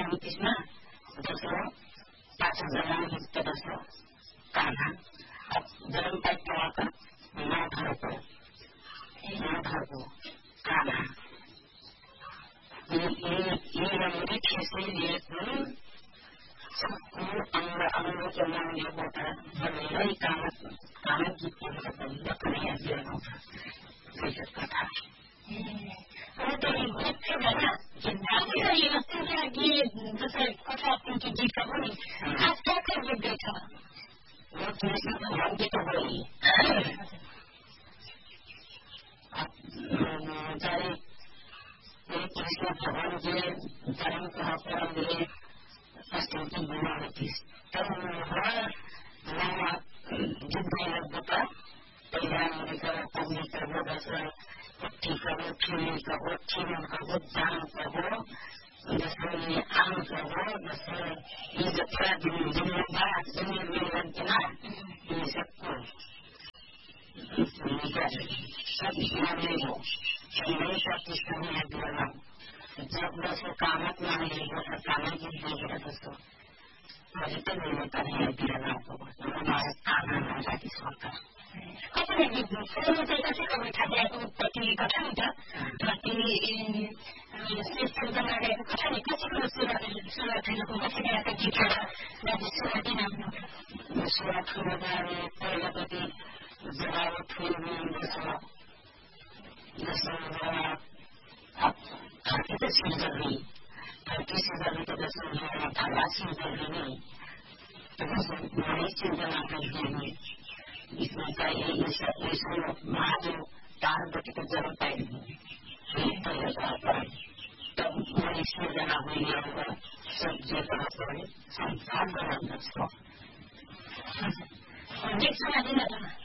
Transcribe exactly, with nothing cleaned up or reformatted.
त्यसमा दोस्रो पाँच हजार हिस्सा दोस्रो काना जन्म पाइपुवाका नौधरको नौधरको काना ये राम्ररी ठेसै लिएको सबको अंग अंग के मांगे होता है काम काम की दखने आना होता कथा तो मुख्य बना जिंदगी का ये मस्तिष्क की जैसे कथा की जीत का बोली आप क्या कर ये बैठा वो किसी को भाग्य तो बोली चाहे कृष्ण भगवान के धर्म का परम दिले अत्यंत बुरा होती तब वह नया युद्ध लगता तैयार होकर पढ़ने का वो बस ठीक है वो खेलने का वो खेलने का वो जान का वो जैसे आम का वो जैसे ये जो थोड़ा दिन जमीन बात जमीन में लगते ना ये सबको सब माने हो नहीं सब किसको नहीं दिया जब दोस्तों कामत माने वो कामत की देगा दोस्तों मुझे तो नहीं होता नहीं दिया ना आपको हमारा काम है हमारा किस वक्त अपने फिल्म में कैसे कभी था क्या तो पति कथा नहीं था पति श्रेष्ठ बना रहे तो कथा नहीं कैसे करो सूरत सूरत है लोगों कैसे क्या करती था राजी सूरत ही नाम सूरत को बना रहे पहला पति जवाब फूल में जैसा जैसा आप खाते तो सीजन नहीं खाते सीजन में तो जैसे हमारा थाला सीजन नहीं तो जैसे नई सीजन आता है इसमें का ये इसमें महादेव तार बटी को जरूर पाएगी तो ऐसा पर तब वो इसमें जना हुई होगा सब जो तरह से संसार बनाना इसको और देख सुना नहीं लगा